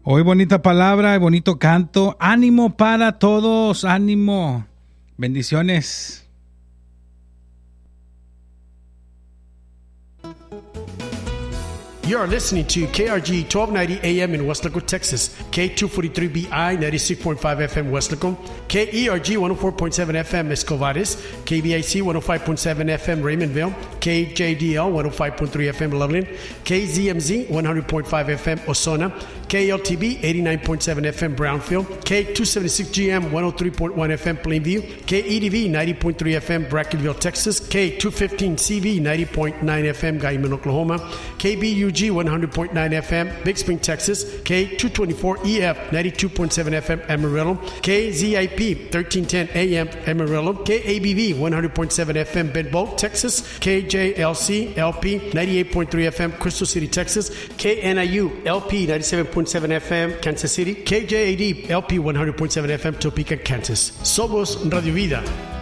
Hoy bonita palabra y bonito canto. Ánimo para todos, ánimo. Bendiciones. You are listening to KRG 1290 AM in Westlaco, Texas, K243BI 96.5 FM Westlaco, KERG 104.7 FM Escovares, KVIC 105.7 FM Raymondville, KJDL 105.3 FM Loveland, KZMZ 100.5 FM Osona, KLTB 89.7 FM Brownfield, K276GM 103.1 FM Plainview, KEDV 90.3 FM Brackenville, Texas, K215CV 90.9 FM Guyman, Oklahoma, KBUG 100.9 FM Big Spring, Texas, K224EF 92.7 FM Amarillo, KZIP 1310 AM Amarillo, KABV 100.7 FM Bedbolt, Texas, KJLC LP 98.3 FM Crystal City, Texas, KNIU LP 97.7 FM Kansas City, KJAD LP 100.7 FM Topeka, Kansas. Somos Radio Vida.